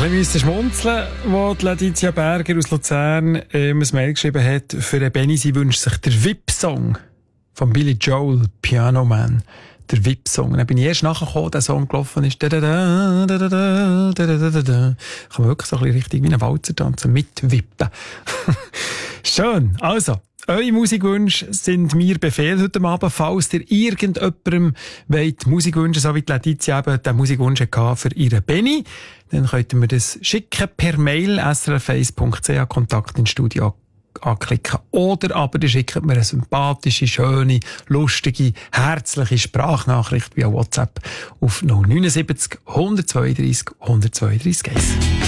Ein bisschen schmunzeln, wo die Letizia Berger aus Luzern ein Mail geschrieben hat. Für den Benni, sie wünscht sich der VIP-Song von Billy Joel, Piano Man. Der VIP-Song. Dann bin ich erst nachgekommen, der Song gelaufen ist. Kann man wirklich so ein bisschen richtig wie ein Walzer tanzen, mit Wippen. Schön. Also, eure Musikwünsche sind mir Befehl heute Abend. Falls ihr irgendjemandem Musik wünschen, so wie die Letizia eben den Musikwunsch hatte für ihre Benni, dann könnt ihr mir das schicken per Mail srf1.ch Kontakt ins Studio anklicken. Oder aber ihr schickt mir eine sympathische, schöne, lustige, herzliche Sprachnachricht via WhatsApp auf 079 132 132 1.